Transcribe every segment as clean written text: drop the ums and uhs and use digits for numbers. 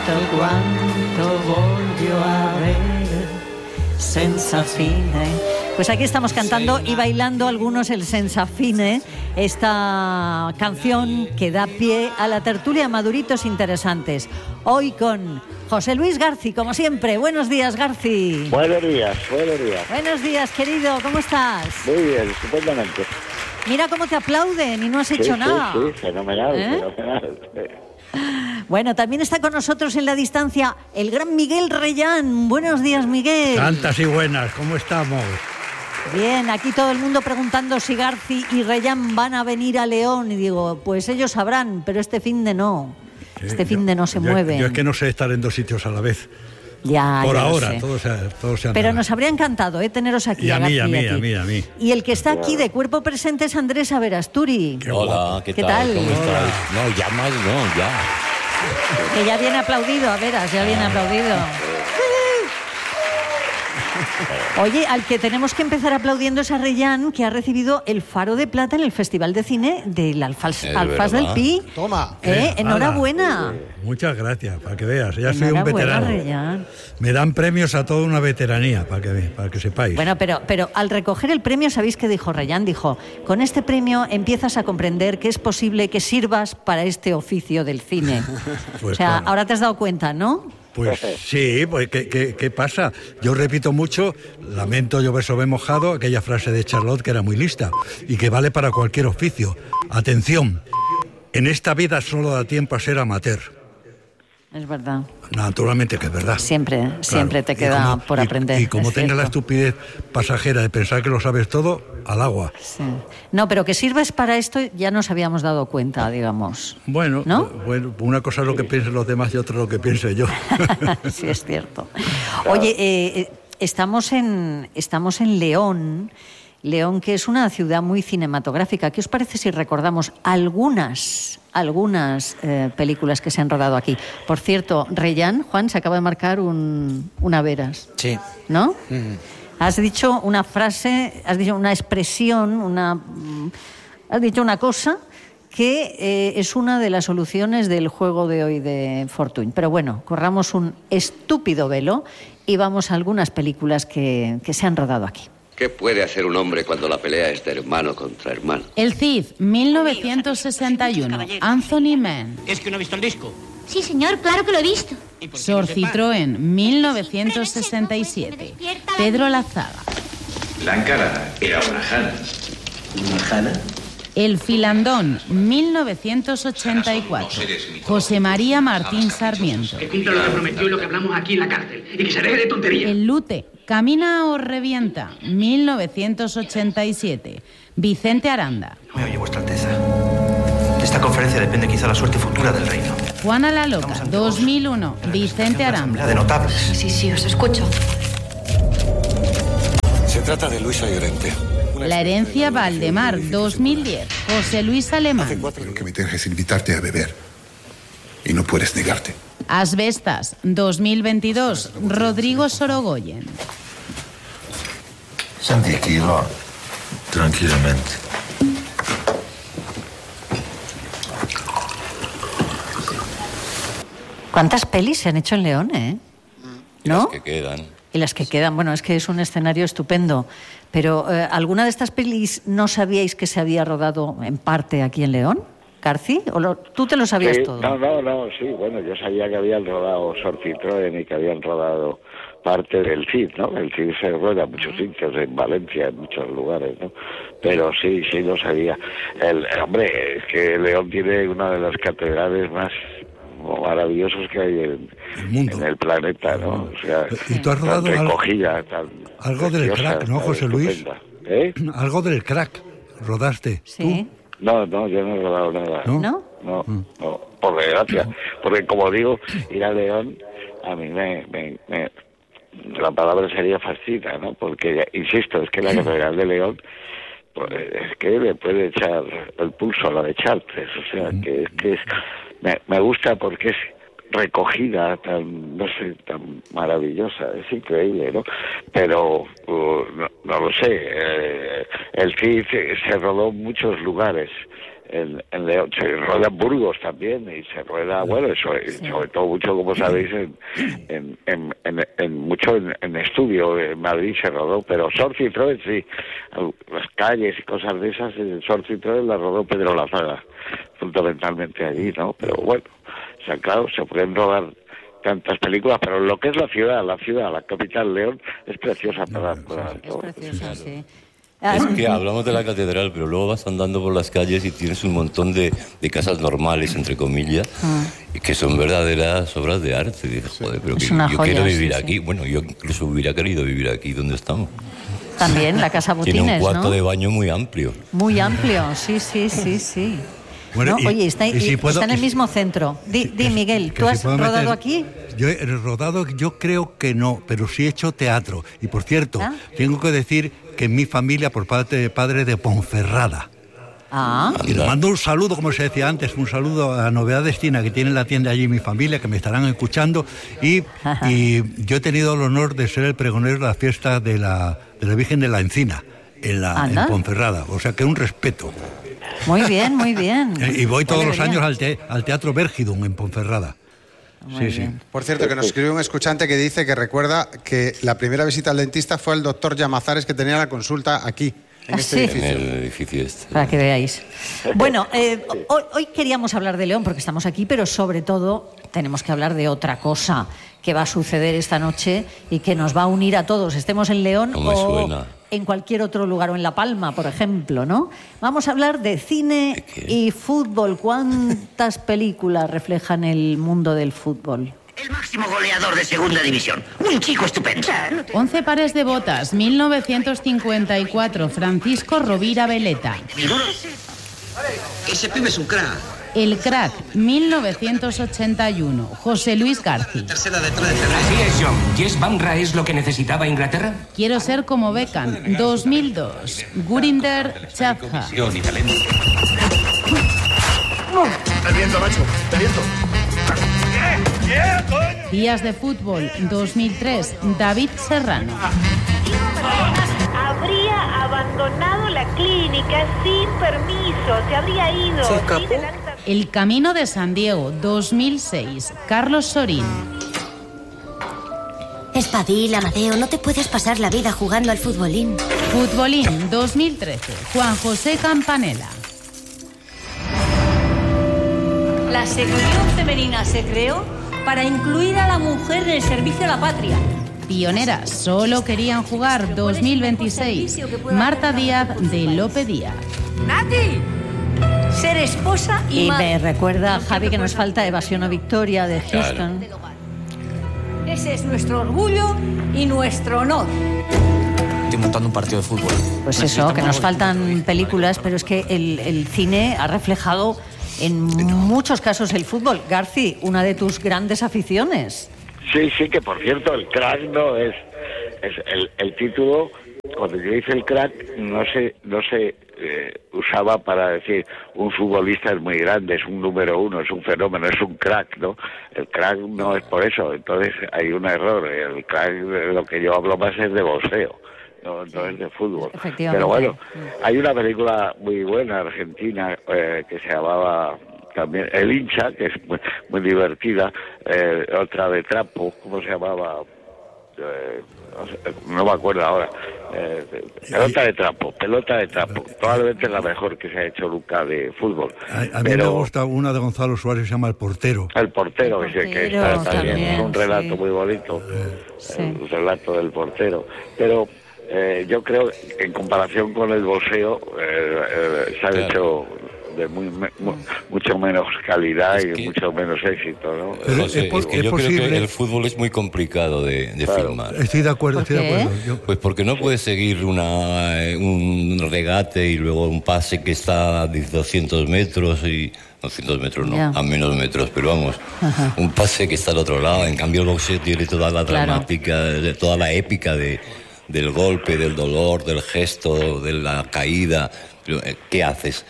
quanto voglio avere senza fine. Pues aquí estamos cantando y bailando algunos el Senza Fine, esta canción que da pie a la tertulia Maduritos Interesantes. Hoy con José Luis Garci, como siempre. Buenos días, Garci. Buenos días, buenos días. Buenos días, querido. ¿Cómo estás? Muy bien, estupendamente. Mira cómo te aplauden y no has hecho nada. Sí, fenomenal, fenomenal. Bueno, también está con nosotros en la distancia el gran Miguel Reyán. Buenos días, Miguel. Santas y buenas, ¿cómo estamos? Bien, aquí todo el mundo preguntando si Garci y Reyán van a venir a León. Y digo, pues ellos sabrán, pero este fin de no. Este fin de no se mueven. Yo es que no sé estar en dos sitios a la vez. Ya, por ya ahora, todo se pero nos habría encantado teneros aquí. Y a mí. Y el que está aquí de cuerpo presente es Andrés Averasturi. Hola, ¿qué tal? ¿Cómo estáis? No, ya más no, ya. Que ya viene aplaudido, a veras, ya viene aplaudido. Oye, al que tenemos que empezar aplaudiendo es a Reyán, que ha recibido el Faro de Plata en el Festival de Cine del Alfaz del Pi. Toma. Enhorabuena. Muchas gracias, para que veas. Ya soy un veterano. Reyán. Me dan premios a toda una veteranía, para que sepáis. Bueno, pero al recoger el premio, ¿sabéis qué dijo Reyán? Dijo, con este premio empiezas a comprender que es posible que sirvas para este oficio del cine. Pues o sea, claro. Ahora te has dado cuenta, ¿no? Pues sí, pues ¿qué pasa? Yo repito mucho, lamento llover sobre mojado, aquella frase de Charlotte que era muy lista y que vale para cualquier oficio. Atención, en esta vida solo da tiempo a ser amateur. Es verdad. Naturalmente que es verdad. Siempre te queda por aprender. Y como tengas la estupidez pasajera de pensar que lo sabes todo, al agua. Sí. No, pero que sirves para esto ya nos habíamos dado cuenta, digamos. Bueno, ¿no? Una cosa es lo que piensen los demás y otra lo que piense yo. Sí, es cierto. Oye, estamos en León. León, que es una ciudad muy cinematográfica. ¿Qué os parece si recordamos algunas películas que se han rodado aquí? Por cierto, Reyán, Juan, se acaba de marcar una veras. Sí. ¿No? Has dicho una frase, has dicho una expresión, has dicho una cosa que es una de las soluciones del juego de hoy de Fortuny. Pero bueno, corramos un estúpido velo y vamos a algunas películas que se han rodado aquí. ¿Qué puede hacer un hombre cuando la pelea es de hermano contra hermano? El Cid, 1961. Anthony Mann. ¿Es que no ha visto el disco? Sí, señor, claro que lo he visto. Sor Citroën, 1967. Pedro Lazaga. Lánkara era una jana. ¿Una jana? El Filandón, 1984. José María Martín Sarmiento. Que cumpla lo que prometió y lo que hablamos aquí en la cárcel. Y que se deje de tonterías. El Lute, Camina o revienta, 1987. Vicente Aranda. Me oye, Vuestra Alteza. De esta conferencia depende quizá la suerte futura del reino. Juana la Loca, 2001. Vicente Aranda. De notables. Sí, os escucho. Se trata de Luisa Llorente. La herencia Valdemar, 2010. José Luis Alemán. Lo que me deja es invitarte a beber. Y no puedes negarte. Asbestas, 2022. Rodrigo Sorogoyen. Tranquilo. Tranquilamente. ¿Cuántas pelis se han hecho en León, ¿No? Las que quedan. Y las que quedan, bueno, es que es un escenario estupendo. Pero, ¿alguna de estas pelis no sabíais que se había rodado en parte aquí en León, Garci? ¿O tú te lo sabías sí, todo? No, sí, bueno, yo sabía que habían rodado Sor Citroën y que habían rodado parte del Cid, ¿no? El Cid se rueda en muchos sitios, en Valencia, en muchos lugares, ¿no? Pero sí lo sabía. Hombre, es que León tiene una de las catedrales más maravillosos que hay en el planeta, ¿no? O sea, ¿y tú has rodado algo del crack, no, José Luis? Algo del crack rodaste. Sí. No, yo no he rodado nada. ¿No? No, por desgracia. Porque como digo, ir a León a mí la palabra sería fascina, ¿no? Porque, insisto, es que la Catedral de León pues, es que le puede echar el pulso a la de Chartres, o sea, que me gusta porque recogida, tan, no sé, tan maravillosa, es increíble, ¿no? Pero no lo sé, el Cid se rodó en muchos lugares. En León, se rueda en Burgos también, y se rueda, bueno, sobre todo mucho, como sabéis, mucho en estudio. En Madrid se rodó, pero Sor Citroën sí, las calles y cosas de esas, Sor Citroën la rodó Pedro Lazaga, fundamentalmente allí, ¿no? Pero bueno, o sea, claro, se pueden rodar tantas películas, pero lo que es la ciudad, la capital León, es preciosa para todo. Es preciosa, sí. Es que hablamos de la catedral, pero luego vas andando por las calles y tienes un montón de casas normales, entre comillas, que son verdaderas obras de arte. Y dices, joder, pero yo quiero vivir aquí. Bueno, yo incluso hubiera querido vivir aquí donde estamos. También la Casa Botines, tiene un cuarto ¿no? de baño muy amplio. Muy amplio, sí. Bueno, ¿no? Oye, está en el mismo centro. Di Miguel, ¿tú has rodado aquí? Yo he rodado, yo creo que no, pero sí he hecho teatro. Y por cierto, tengo que decir que mi familia, por parte de padre, de Ponferrada. Y le mando un saludo, como se decía antes, un saludo a Novedad Destina, que tiene la tienda allí mi familia, que me estarán escuchando. Y yo he tenido el honor de ser el pregonero de la fiesta de la Virgen de la Encina, en Ponferrada. O sea que un respeto. Muy bien, muy bien. Y voy todos los años al Teatro Vergidum en Ponferrada. Sí. Por cierto, que nos escribe un escuchante que dice que recuerda que la primera visita al dentista fue el doctor Llamazares, que tenía la consulta aquí, en este edificio. En el edificio este. Para que veáis. Bueno, hoy queríamos hablar de León porque estamos aquí, pero sobre todo tenemos que hablar de otra cosa que va a suceder esta noche y que nos va a unir a todos, estemos en León o en cualquier otro lugar, o en La Palma, por ejemplo, ¿no? Vamos a hablar de cine y fútbol. ¿Cuántas películas reflejan el mundo del fútbol? El máximo goleador de segunda división. Un chico estupendo. 11 pares de botas, 1954, Francisco Rovira Veleta. Ese pibe es un crack. El Crack, 1981, José Luis García. Tercera detrás de Ferrer. Así es, John. ¿Jess Bamra es lo que necesitaba Inglaterra? Quiero ser como Beckham, 2002, Gurinder Chadha. Y talento. El viento, macho, el viento. Días de fútbol, 2003, David Serrano. Habría abandonado la clínica sin permiso, se habría ido. ¿Se escapó? El Camino de San Diego, 2006, Carlos Sorín. Espabila, Amadeo, no te puedes pasar la vida jugando al futbolín. Futbolín, 2013, Juan José Campanella. La sección femenina se creó para incluir a la mujer en el servicio a la patria. Pioneras, solo querían jugar, 2026, Marta Díaz de Lope Díaz. ¡Nati! Ser esposa y me recuerda, Javi, que nos falta Evasión o Victoria de Houston. Ese es nuestro orgullo y nuestro honor. Estoy montando un partido de fútbol. Pues eso, que nos faltan películas, pero es que el cine ha reflejado en muchos casos el fútbol. Garci, una de tus grandes aficiones. Sí, que por cierto, el Crack no es el título. Cuando yo hice el Crack, no se usaba para decir un futbolista es muy grande, es un número uno, es un fenómeno, es un crack, ¿no? El crack no es por eso, entonces hay un error. El crack, lo que yo hablo más es de boxeo, no es de fútbol. Pero bueno, hay una película muy buena argentina que se llamaba también El Hincha, que es muy divertida, otra de trapo, ¿cómo se llamaba? No me acuerdo ahora. Pelota de trapo, probablemente es la mejor que se ha hecho nunca de fútbol. A mí me gusta una de Gonzalo Suárez, se llama El Portero. El Portero, que está también, es un relato muy bonito, el relato del portero. Pero yo creo, en comparación con el boxeo, se han hecho de mucho menos calidad y mucho menos éxito, ¿no? José, yo creo que el fútbol es muy complicado de filmar. Estoy de acuerdo, Pues porque no puedes seguir un regate y luego un pase que está a 200 metros y... 200 metros no, a menos metros, pero vamos, un pase que está al otro lado. En cambio el boxeo tiene toda la dramática, toda la épica del golpe, del dolor, del gesto, de la caída. ¿Qué haces?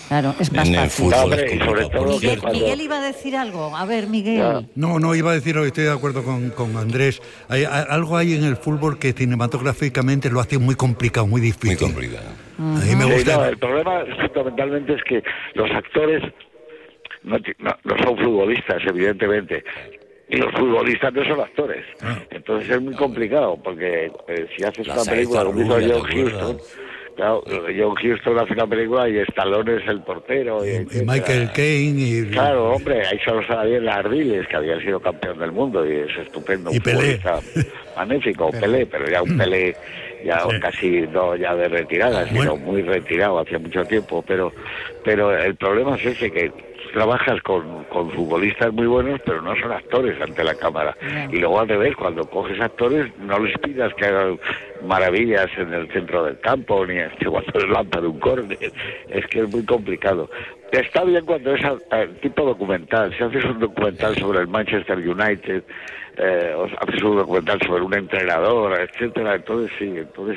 Claro, es más fácil. Y sobre todo Miguel iba a decir algo. A ver, Miguel. No, iba a decir, estoy de acuerdo con Andrés. Algo hay en el fútbol que cinematográficamente lo hace muy complicado, muy difícil. Muy complicado. A mí me gusta. El problema fundamentalmente es que los actores no son futbolistas, evidentemente. Y los futbolistas no son actores. Entonces es muy complicado, porque si haces una película como hizo John Huston... Claro, John Huston hace una película y Stallone es el portero. Y Michael Caine. Claro, hombre, ahí solo sabía la Ardiles, que había sido campeón del mundo y es estupendo. Y Pelé. Magnífico, Pelé, pero ya un Pelé ya casi no ya de retirada, sino muy retirado hacía mucho tiempo. Pero el problema es ese, que trabajas con futbolistas muy buenos, pero no son actores ante la cámara. Y luego al revés, cuando coges actores, no les pidas que hagan maravillas en el centro del campo, ni cuando les lanzan un córner. Es que es muy complicado. Está bien cuando es tipo documental. Si haces un documental sobre el Manchester United, o haces un documental sobre un entrenador, etcétera, entonces sí,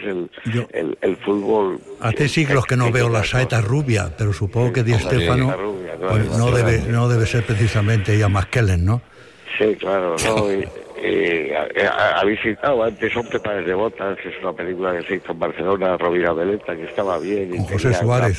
el fútbol... Hace siglos que no veo la saeta rubia, pero supongo que Di Stéfano pues no debe ser precisamente Ian McKellen, ¿no? Sí, claro, ¿no? Ha visitado antes Hombre Pares de Botas, que es una película que se hizo en Barcelona, Rovira Veleta, que estaba bien. Con José Suárez.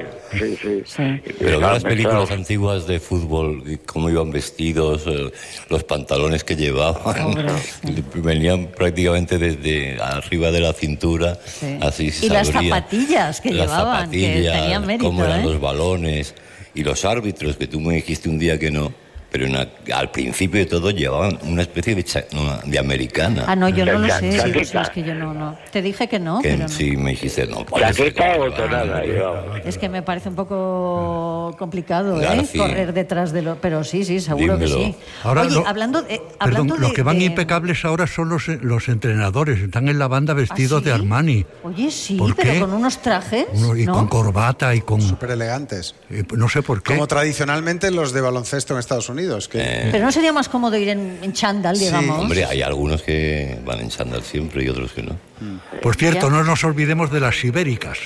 Sí. Pero las películas antiguas de fútbol, cómo iban vestidos, los pantalones que llevaban, venían prácticamente desde arriba de la cintura, así se y las zapatillas que llevaban, que tenían mérito, cómo eran los balones, y los árbitros, que tú me dijiste un día que no. Pero al principio de todo llevaban una especie de americana. No, yo no lo sé. Es que yo no. Te dije que no. Pero sí, me dijiste no. Chaqueta o tonada. Es que me parece un poco complicado, correr detrás de lo... Pero sí, seguro que sí. Ahora, oye, hablando de... Los que van impecables ahora son los entrenadores. Están en la banda vestidos de Armani. Oye, sí, pero con unos trajes, y con corbata y con... Súper elegantes. No sé por qué. Como tradicionalmente los de baloncesto en Estados Unidos. Pero no sería más cómodo ir en chándal, digamos. Hombre, hay algunos que van en chándal siempre y otros que no. Por cierto, no nos olvidemos de las ibéricas.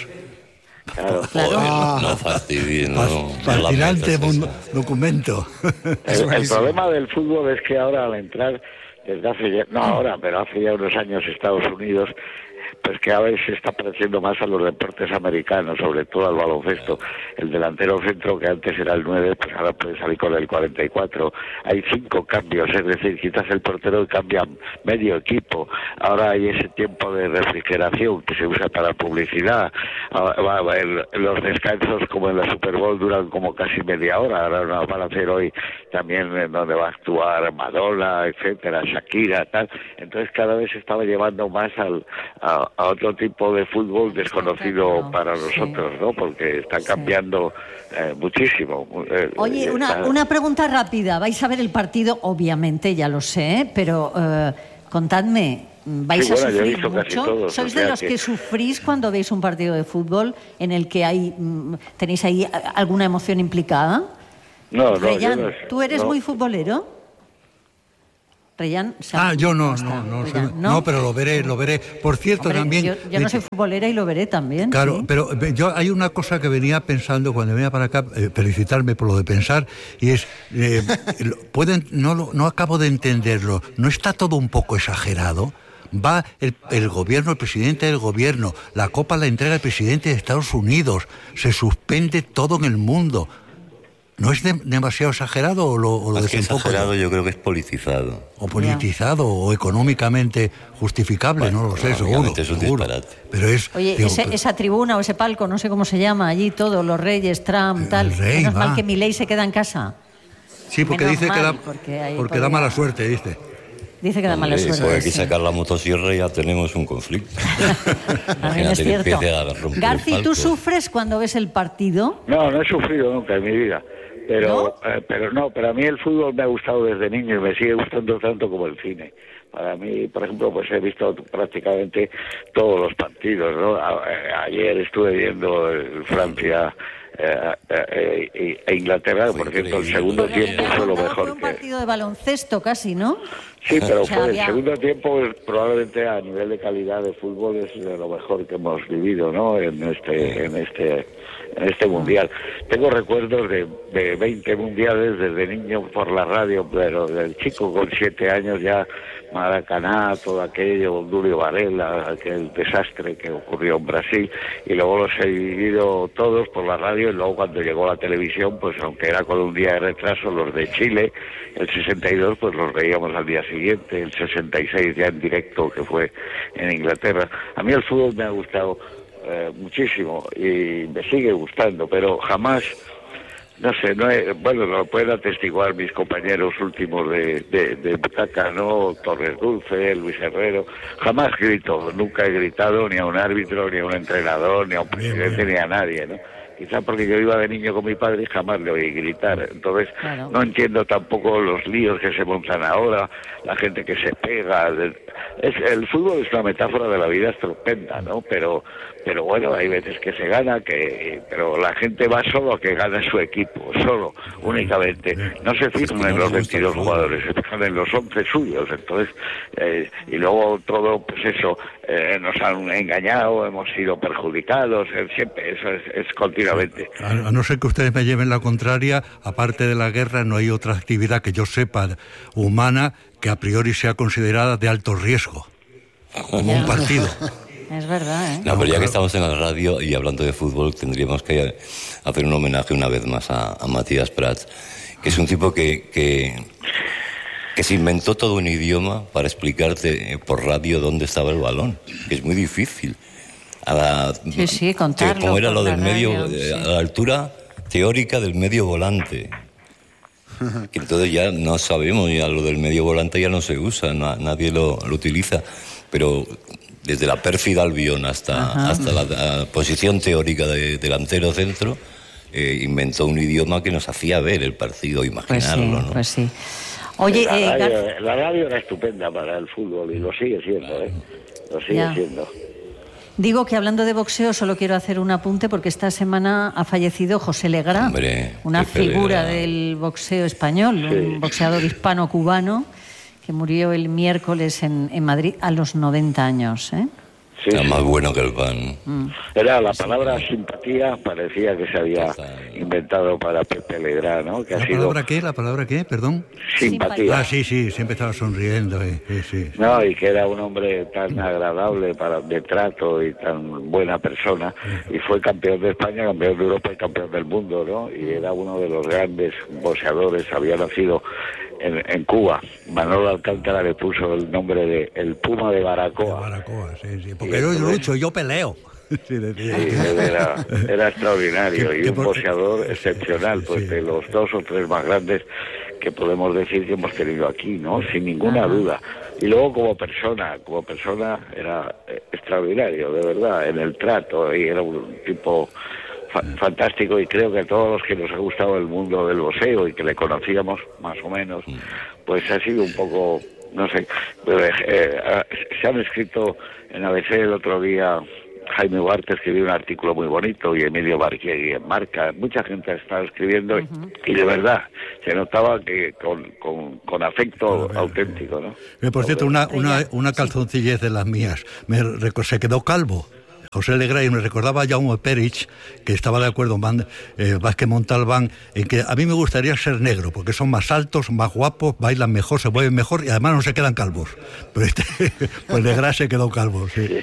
Claro. No fastidies, no. Fascinante documento. El problema del fútbol es que ahora al entrar, desde hace ya unos años Estados Unidos, pues que a veces se está pareciendo más a los deportes americanos, sobre todo al baloncesto. El delantero centro, que antes era el 9, pues ahora puede salir con el 44. Hay 5 cambios, es decir, quitas el portero y cambia medio equipo. Ahora hay ese tiempo de refrigeración que se usa para publicidad. Los descansos, como en la Super Bowl, duran como casi media hora. Ahora nos van a hacer hoy también donde va a actuar Madonna, etcétera, Shakira, tal. Entonces cada vez se estaba llevando más a otro tipo de fútbol desconocido para nosotros, ¿no? Porque está cambiando muchísimo. Oye, una pregunta rápida. ¿Vais a ver el partido? Obviamente, ya lo sé, pero contadme, ¿vais a sufrir mucho? Todos, ¿Sois de los que sufrís cuando veis un partido de fútbol en el que tenéis ahí alguna emoción implicada? No, Reyán, ¿tú eres muy futbolero? Reyán, yo no, pero lo veré. Por cierto, hombre, también... Yo no soy futbolera y lo veré también. Claro, ¿sí? Pero yo hay una cosa que venía pensando cuando venía para acá, felicitarme por lo de pensar, y es, no acabo de entenderlo, ¿no está todo un poco exagerado? Va el gobierno, el presidente del gobierno, la copa la entrega el presidente de Estados Unidos, se suspende todo en el mundo. ¿No es demasiado exagerado o lo desenfoco? Exagerado, yo creo que es politizado. O politizado, o económicamente justificable, no lo sé, seguro. Es un disparate. Pero oye, esa tribuna o ese palco, no sé cómo se llama, allí todo, los reyes, Trump, tal. Menos mal que Milei se queda en casa. Sí, porque dice que da mala suerte, dice. Dice que da mala suerte. Pues hay que sacar la motosierra y ya tenemos un conflicto. Es cierto. Garci, ¿tú sufres cuando ves el partido? No he sufrido nunca en mi vida. Pero a mí el fútbol me ha gustado desde niño y me sigue gustando tanto como el cine. Para mí, por ejemplo, pues he visto prácticamente todos los partidos, ¿no? Ayer estuve viendo el Francia e Inglaterra, por cierto, el segundo tiempo fue lo mejor. Fue un partido de baloncesto casi, ¿no? Sí, pero fue el segundo tiempo, probablemente a nivel de calidad de fútbol es de lo mejor que hemos vivido, ¿no? En este mundial. Tengo recuerdos de 20 mundiales desde niño por la radio, pero del chico con 7 años ya, Maracaná, todo aquello, Dúlio Varela, aquel desastre que ocurrió en Brasil, y luego los he vivido todos por la radio, y luego cuando llegó la televisión, pues aunque era con un día de retraso, los de Chile, el 62, pues los veíamos al día siguiente, el 66 ya en directo, que fue en Inglaterra. A mí el fútbol me ha gustado muchísimo y me sigue gustando, pero jamás, no sé, bueno, lo pueden atestiguar mis compañeros últimos de butaca, ¿no? Torres Dulce, Luis Herrero, jamás grito, nunca he gritado ni a un árbitro, ni a un entrenador, ni a un presidente, ni a nadie, ¿no? Quizá porque yo iba de niño con mi padre y jamás le oí gritar. Entonces, claro, no entiendo tampoco los líos que se montan ahora, la gente que se pega. El fútbol es una metáfora de la vida estupenda, ¿no? Pero bueno, hay veces que se gana, pero la gente va solo a que gane su equipo, solo, únicamente. No se fijan en los 22 jugadores, se fijan en los 11 suyos. Entonces, y luego todo, pues eso, nos han engañado, hemos sido perjudicados, siempre, eso es continuamente. A no ser que ustedes me lleven la contraria, aparte de la guerra no hay otra actividad que yo sepa humana que a priori sea considerada de alto riesgo, como un partido. Es verdad, ¿eh? No, pero ya que estamos en la radio y hablando de fútbol, tendríamos que hacer un homenaje una vez más a Matías Prats, que es un tipo que se inventó todo un idioma para explicarte por radio dónde estaba el balón, que es muy difícil. Sí, contarlo. Como era lo del medio, sí, a la altura teórica del medio volante. Que entonces ya no sabemos, ya lo del medio volante ya no se usa, nadie lo utiliza, pero desde la pérfida Albión hasta la posición teórica de delantero centro, inventó un idioma que nos hacía ver el partido, imaginarlo, ¿no? Pues sí. Oye, la radio era estupenda para el fútbol y lo sigue siendo, ¿eh? Lo sigue siendo. Digo que hablando de boxeo solo quiero hacer un apunte porque esta semana ha fallecido José Legrand, hombre, una figura del boxeo español, un boxeador hispano-cubano que murió el miércoles en Madrid a los 90 años, ¿eh? Sí, era más bueno que el pan. Era la palabra simpatía, parecía que se había inventado para Pepe Legrand, ¿no? Que ¿La palabra qué? Perdón. Simpatía. Sí, siempre estaba sonriendo. Sí. No, y que era un hombre tan agradable de trato y tan buena persona. Y fue campeón de España, campeón de Europa y campeón del mundo, ¿no? Y era uno de los grandes boxeadores, había nacido en Cuba. Manolo Alcántara le puso el nombre de el Puma de Baracoa. Sí, porque yo lucho, yo peleo. Sí, era extraordinario y un boxeador excepcional, pues de los 2 o 3 más grandes que podemos decir que hemos tenido aquí, ¿no? Sin ninguna duda. Y luego como persona era extraordinario, de verdad, en el trato, y era un tipo fantástico, y creo que a todos los que nos ha gustado el mundo del boxeo y que le conocíamos más o menos, pues ha sido un poco, no sé, se han escrito en ABC el otro día, Jaime Huarte escribió un artículo muy bonito y Emilio Barquiegui en Marca, mucha gente estaba escribiendo y de verdad se notaba que con afecto auténtico, ¿no? Por cierto, una calzoncillez de las mías, se quedó calvo José Legrand, y me recordaba a Jaume Perich, que estaba de acuerdo en Vázquez Montalbán, en que a mí me gustaría ser negro, porque son más altos, más guapos, bailan mejor, se mueven mejor y además no se quedan calvos. Pero pues Legrand se quedó calvo, sí.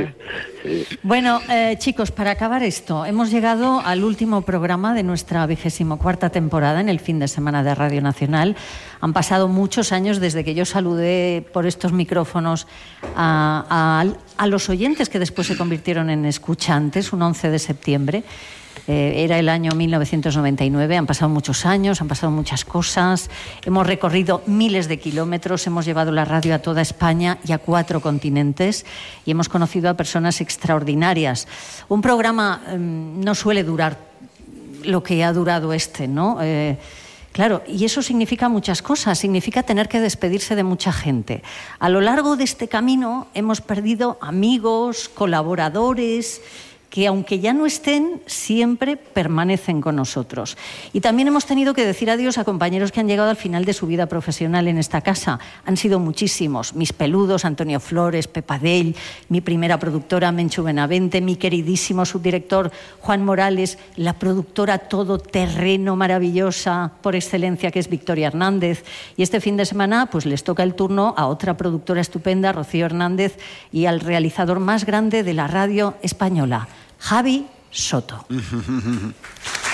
Bueno, chicos, para acabar esto, hemos llegado al último programa de nuestra 24ª temporada en el fin de semana de Radio Nacional. Han pasado muchos años desde que yo saludé por estos micrófonos a los oyentes que después se convirtieron en escuchantes, un 11 de septiembre. Era el año 1999, han pasado muchos años, han pasado muchas cosas, hemos recorrido miles de kilómetros, hemos llevado la radio a toda España y a 4 continentes y hemos conocido a personas extraordinarias. Un programa no suele durar lo que ha durado ¿no? Claro, y eso significa muchas cosas, significa tener que despedirse de mucha gente. A lo largo de este camino hemos perdido amigos, colaboradores, que aunque ya no estén, siempre permanecen con nosotros. Y también hemos tenido que decir adiós a compañeros que han llegado al final de su vida profesional en esta casa. Han sido muchísimos. Mis peludos, Antonio Flores, Pepa Dell, mi primera productora, Menchu Benavente, mi queridísimo subdirector, Juan Morales, la productora todoterreno maravillosa por excelencia, que es Victoria Hernández. Y este fin de semana, pues les toca el turno a otra productora estupenda, Rocío Hernández, y al realizador más grande de la radio española, Javi Soto.